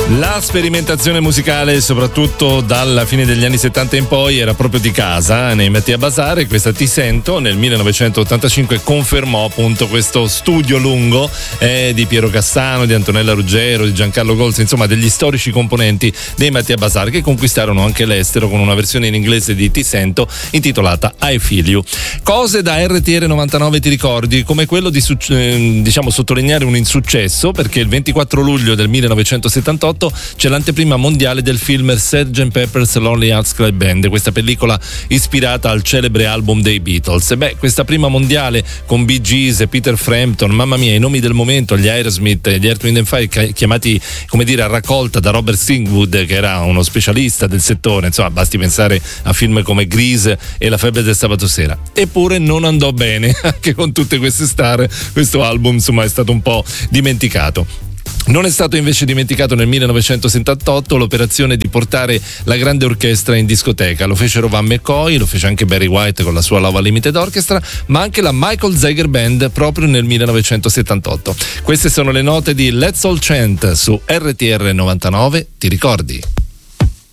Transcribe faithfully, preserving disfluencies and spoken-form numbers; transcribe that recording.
La sperimentazione musicale, soprattutto dalla fine degli anni settanta in poi, era proprio di casa nei Mattia Bazar, e questa Ti Sento nel millenovecentottantacinque confermò appunto questo studio lungo eh, di Piero Cassano, di Antonella Ruggero, di Giancarlo Golzi, insomma degli storici componenti dei Mattia Bazar, che conquistarono anche l'estero con una versione in inglese di Ti Sento intitolata I Feel You. Cose da R T R novantanove ti ricordi, come quello di eh, diciamo sottolineare un insuccesso, perché il ventiquattro luglio del millenovecentosettantotto c'è l'anteprima mondiale del film sergeant Pepper's Lonely Hearts Club Band, questa pellicola ispirata al celebre album dei Beatles. Beh, questa prima mondiale con Bee Gees e Peter Frampton, mamma mia, i nomi del momento, gli Aerosmith e gli Earth, Wind and Fire, chiamati come dire a raccolta da Robert Stingwood, che era uno specialista del settore, insomma basti pensare a film come Grease e La febbre del sabato sera. Eppure non andò bene, anche con tutte queste star questo album insomma è stato un po' dimenticato. Non è stato invece dimenticato nel millenovecentosettantotto l'operazione di portare la grande orchestra in discoteca. Lo fecero Van McCoy, lo fece anche Barry White con la sua Lova Limited Orchestra, ma anche la Michael Zager Band proprio nel millenovecentosettantotto. Queste sono le note di Let's All Chant su R T R novantanove, ti ricordi?